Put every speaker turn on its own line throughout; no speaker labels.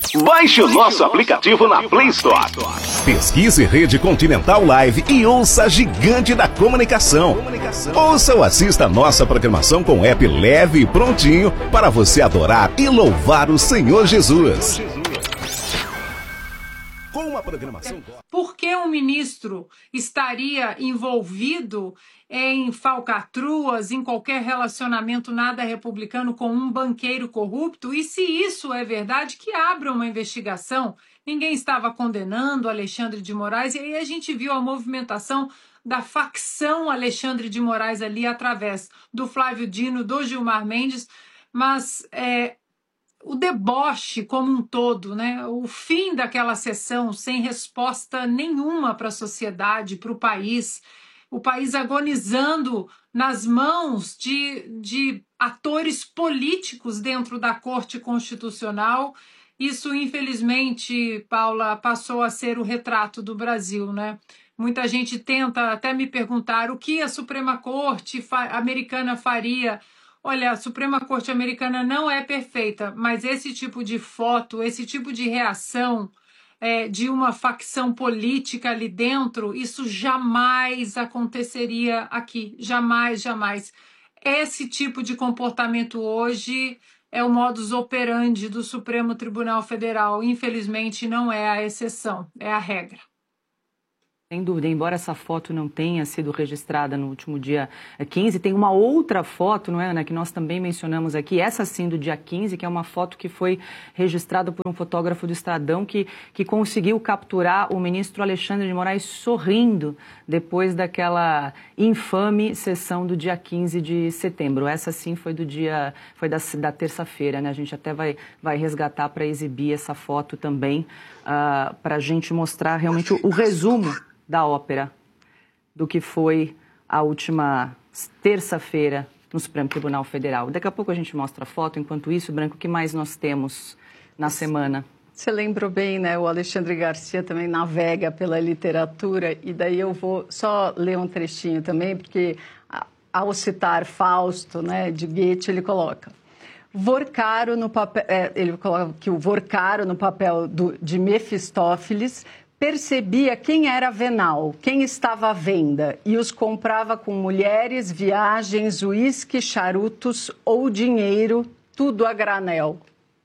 Baixe o nosso aplicativo na Play Store.
Pesquise Rede Continental Live e ouça a gigante da comunicação. Ouça ou assista a nossa programação com app leve e prontinho para você adorar e louvar o Senhor Jesus. Com uma programação...
Por que um ministro estaria envolvido em falcatruas, em qualquer relacionamento nada republicano com um banqueiro corrupto? E se isso é verdade, que abra uma investigação. Ninguém estava condenando Alexandre de Moraes, e aí a gente viu a movimentação da facção Alexandre de Moraes ali, através do Flávio Dino, do Gilmar Mendes, mas o deboche como um todo, né? O fim daquela sessão sem resposta nenhuma para a sociedade, para o país agonizando nas mãos de atores políticos dentro da Corte Constitucional. Isso, infelizmente, Paula, passou a ser o retrato do Brasil, né? Muita gente tenta até me perguntar o que a Suprema Corte americana faria. Olha, a Suprema Corte americana não é perfeita, mas esse tipo de foto, esse tipo de reação de uma facção política ali dentro, isso jamais aconteceria aqui. Jamais, jamais. Esse tipo de comportamento hoje é o modus operandi do Supremo Tribunal Federal. Infelizmente, não é a exceção, é a regra.
Sem dúvida, embora essa foto não tenha sido registrada no último dia 15, tem uma outra foto, não é, Ana, que nós também mencionamos aqui, essa sim do dia 15, que é uma foto que foi registrada por um fotógrafo do Estadão que conseguiu capturar o ministro Alexandre de Moraes sorrindo depois daquela infame sessão do dia 15 de setembro. Essa sim foi da terça-feira, né? A gente até vai resgatar para exibir essa foto também, para a gente mostrar realmente o resumo da ópera, do que foi a última terça-feira no Supremo Tribunal Federal. Daqui a pouco a gente mostra a foto. Enquanto isso, Branco, o que mais nós temos na semana?
Você lembrou bem, né? O Alexandre Garcia também navega pela literatura, e daí eu vou só ler um trechinho também, porque ao citar Fausto, né, de Goethe, ele coloca... Vorcaro no papel, ele coloca que o Vorcaro no papel de Mefistófeles percebia quem era venal, quem estava à venda, e os comprava com mulheres, viagens, uísque, charutos ou dinheiro, tudo a granel.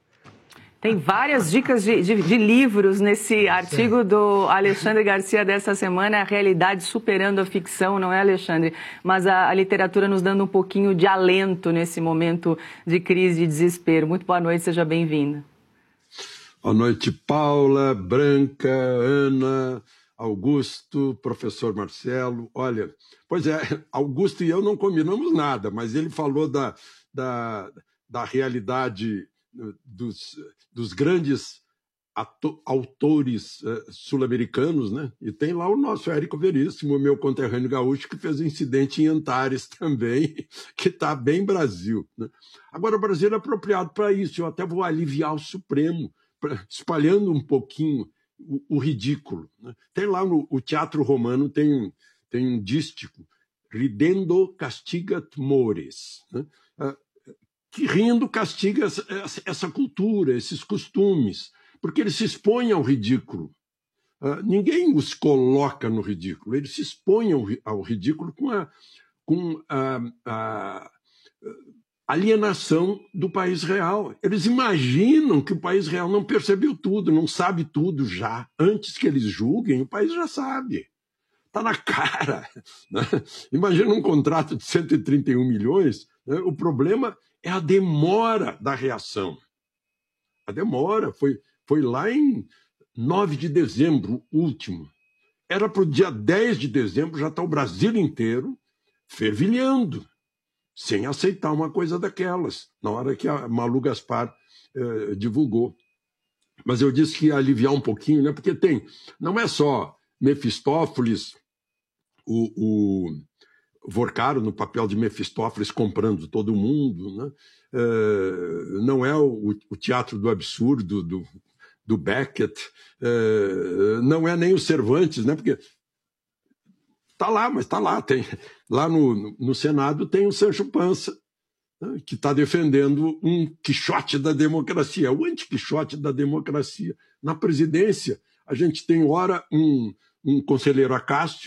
Tem várias dicas de livros nesse artigo do Alexandre Garcia dessa semana, a realidade superando a ficção, não é, Alexandre? Mas a literatura nos dando um pouquinho de alento nesse momento de crise e desespero. Muito boa noite, seja bem-vinda.
Boa noite, Paula, Branca, Ana, Augusto, professor Marcelo. Olha, pois é, Augusto e eu não combinamos nada, mas ele falou da realidade dos grandes autores sul-americanos, né? E tem lá o nosso Érico Veríssimo, meu conterrâneo gaúcho, que fez um incidente em Antares também, que está bem Brasil, né? Agora, o Brasil é apropriado para isso. Eu até vou aliviar o Supremo, espalhando um pouquinho o ridículo, né? Tem lá o Teatro Romano, tem um dístico, Ridendo castigat mores, né? Que rindo castiga essa cultura, esses costumes, porque eles se expõem ao ridículo. Ninguém os coloca no ridículo, eles se expõem ao ridículo com a alienação do país real. Eles imaginam que o país real não percebeu tudo, não sabe tudo já. Antes que eles julguem, o país já sabe. Está na cara, né? Imagina um contrato de 131 milhões, né? O problema é a demora da reação. A demora foi lá em 9 de dezembro, último. Era para o dia 10 de dezembro, já está o Brasil inteiro fervilhando, sem aceitar uma coisa daquelas, na hora que a Malu Gaspar divulgou. Mas eu disse que ia aliviar um pouquinho, né? Porque não é só Mefistófeles, o Vorcaro no papel de Mefistófeles comprando todo mundo, né? Não é o teatro do absurdo do Beckett, não é nem o Cervantes, né? Porque está lá, mas está lá. Lá no Senado tem o Sancho Panza, né, que está defendendo um Quixote da democracia, o anti-Quixote da democracia. Na presidência, a gente tem, ora, um conselheiro Acácio,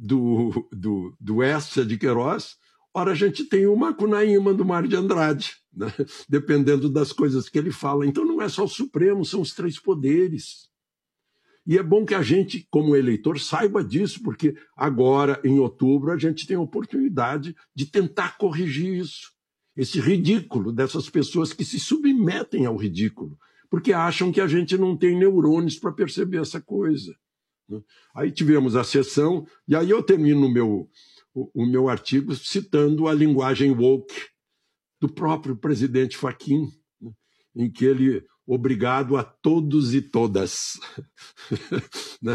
do Essa de Queiroz, ora a gente tem o Macunaíma do Mário de Andrade, né, dependendo das coisas que ele fala. Então não é só o Supremo, são os três poderes. E é bom que a gente, como eleitor, saiba disso, porque agora, em outubro, a gente tem a oportunidade de tentar corrigir isso. Esse ridículo dessas pessoas que se submetem ao ridículo, porque acham que a gente não tem neurônios para perceber essa coisa. Aí tivemos a sessão, e aí eu termino o meu artigo citando a linguagem woke do próprio presidente Fachin, né, em que ele, obrigado a todos e todas, né,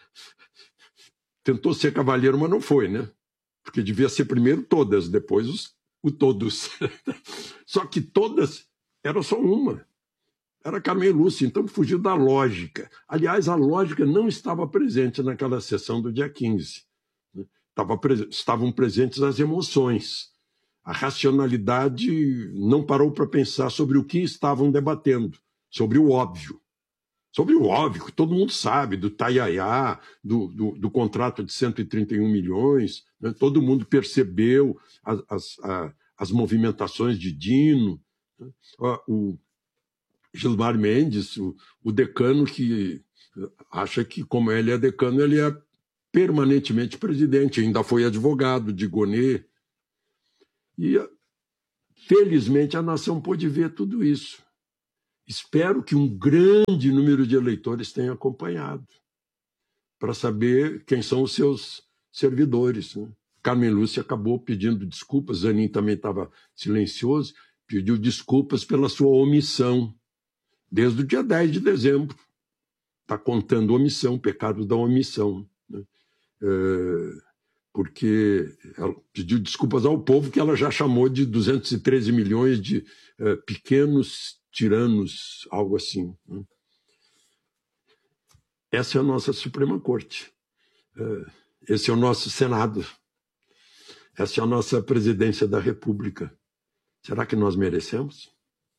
tentou ser cavalheiro, mas não foi, né? Porque devia ser primeiro todas, depois o todos. Só que todas era só uma. Era Carmen Lúcia, então fugiu da lógica. Aliás, a lógica não estava presente naquela sessão do dia 15. Né? Estavam presentes as emoções. A racionalidade não parou para pensar sobre o que estavam debatendo, sobre o óbvio. Sobre o óbvio, que todo mundo sabe, do Taiaiá, do contrato de 131 milhões, né? Todo mundo percebeu as movimentações de Dino, né? O Gilmar Mendes, o decano, que acha que, como ele é decano, ele é permanentemente presidente, ainda foi advogado de Gonê. E, felizmente, a nação pôde ver tudo isso. Espero que um grande número de eleitores tenha acompanhado, para saber quem são os seus servidores, né? Carmen Lúcia acabou pedindo desculpas, Zanin também estava silencioso, pediu desculpas pela sua omissão, desde o dia 10 de dezembro. Está contando omissão, pecado da omissão, né? Porque ela pediu desculpas ao povo que ela já chamou de 213 milhões de pequenos tiranos, algo assim, né? Essa é a nossa Suprema Corte. Esse é o nosso Senado. Essa é a nossa Presidência da República. Será que nós merecemos?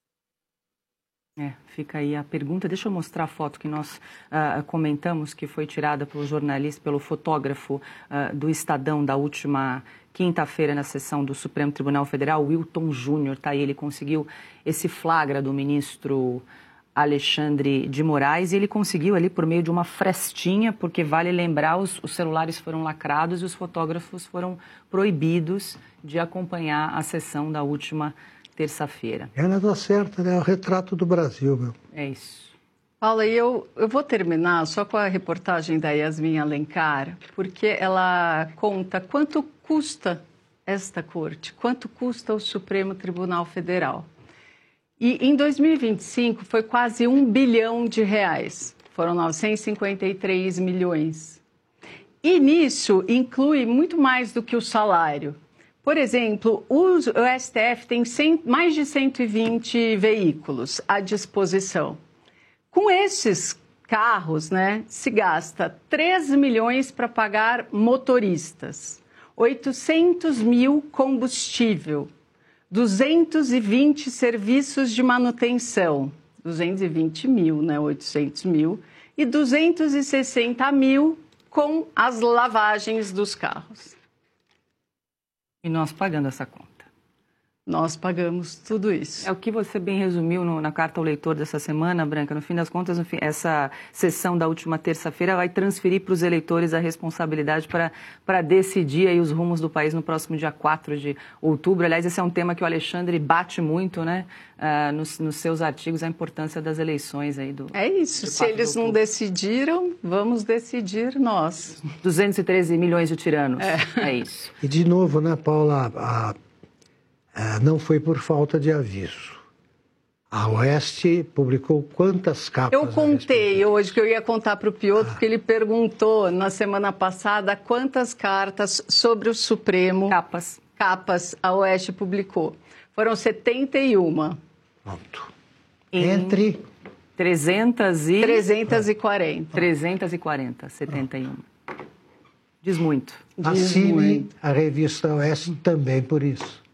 Fica aí a pergunta. Deixa eu mostrar a foto que nós comentamos, que foi tirada pelo jornalista, pelo fotógrafo do Estadão da última quinta-feira na sessão do Supremo Tribunal Federal, Wilton Júnior. Tá aí, ele conseguiu esse flagra do ministro Alexandre de Moraes, e ele conseguiu ali por meio de uma frestinha, porque vale lembrar, os celulares foram lacrados e os fotógrafos foram proibidos de acompanhar a sessão da última terça-feira.
Ela tá certa, né? É o retrato do Brasil, meu.
É isso.
Paula, eu vou terminar só com a reportagem da Yasmin Alencar, porque ela conta quanto custa esta corte, quanto custa o Supremo Tribunal Federal. E em 2025 foi quase R$1 bilhão, foram 953 milhões. E nisso inclui muito mais do que o salário. Por exemplo, o STF tem mais de 120 veículos à disposição. Com esses carros, né, se gasta 3 milhões para pagar motoristas, 800 mil combustível, 220 serviços de manutenção, 220 mil, né, 800 mil, e 260 mil com as lavagens dos carros.
E nós pagando essa conta.
Nós pagamos tudo isso.
É o que você bem resumiu na carta ao leitor dessa semana, Branca. No fim das contas, essa sessão da última terça-feira vai transferir para os eleitores a responsabilidade para decidir aí os rumos do país no próximo dia 4 de outubro. Aliás, esse é um tema que o Alexandre bate muito, né, nos seus artigos, a importância das eleições aí do...
É isso, se eles não decidiram, vamos decidir nós.
213 milhões de tiranos, é isso.
E de novo, né, Paula, não foi por falta de aviso. A Oeste publicou quantas capas?
Eu contei hoje, que eu ia contar para o Piotr, porque ele perguntou na semana passada quantas cartas sobre o Supremo... Capas a Oeste publicou. Foram 71.
Pronto.
Entre
340.
340, 71. Diz muito.
Assine a revista Oeste também por isso.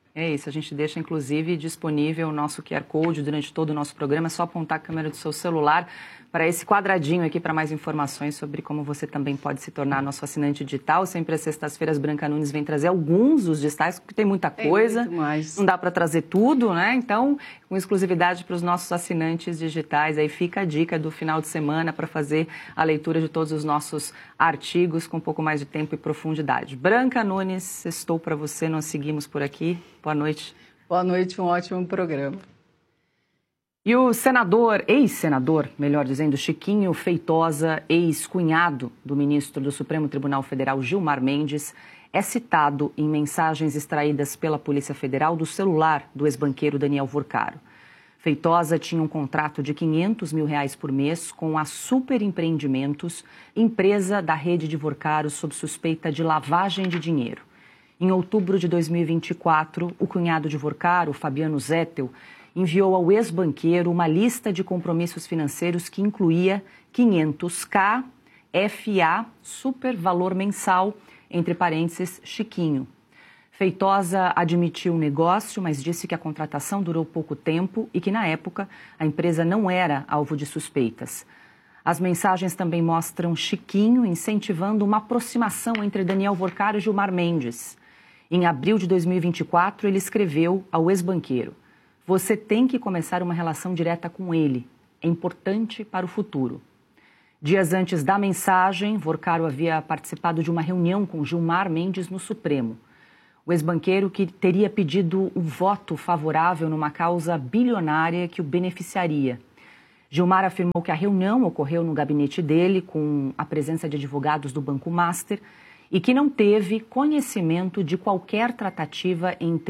É isso, a gente deixa inclusive disponível o nosso QR Code durante todo o nosso programa, é só apontar a câmera do seu celular para esse quadradinho aqui para mais informações sobre como você também pode se tornar nosso assinante digital. Sempre às sextas-feiras, Branca Nunes vem trazer alguns dos destaques, porque tem muita coisa,
muito mais.
Não dá para trazer tudo, né? Então, com exclusividade para os nossos assinantes digitais, aí fica a dica do final de semana para fazer a leitura de todos os nossos artigos com um pouco mais de tempo e profundidade. Branca Nunes, sextou para você, nós seguimos por aqui. Boa noite.
Boa noite, um ótimo programa.
E o senador, ex-senador, melhor dizendo, Chiquinho Feitosa, ex-cunhado do ministro do Supremo Tribunal Federal, Gilmar Mendes, é citado em mensagens extraídas pela Polícia Federal do celular do ex-banqueiro Daniel Vorcaro. Feitosa tinha um contrato de R$500 mil por mês com a Super Empreendimentos, empresa da rede de Vorcaro sob suspeita de lavagem de dinheiro. Em outubro de 2024, o cunhado de Vorcaro, Fabiano Zettel, enviou ao ex-banqueiro uma lista de compromissos financeiros que incluía 500K, FA, super valor mensal, entre parênteses, Chiquinho. Feitosa admitiu o negócio, mas disse que a contratação durou pouco tempo e que, na época, a empresa não era alvo de suspeitas. As mensagens também mostram Chiquinho incentivando uma aproximação entre Daniel Vorcaro e Gilmar Mendes. Em abril de 2024, ele escreveu ao ex-banqueiro: "Você tem que começar uma relação direta com ele. É importante para o futuro." Dias antes da mensagem, Vorcaro havia participado de uma reunião com Gilmar Mendes no Supremo. O ex-banqueiro que teria pedido um voto favorável numa causa bilionária que o beneficiaria. Gilmar afirmou que a reunião ocorreu no gabinete dele, com a presença de advogados do Banco Master, e que não teve conhecimento de qualquer tratativa entre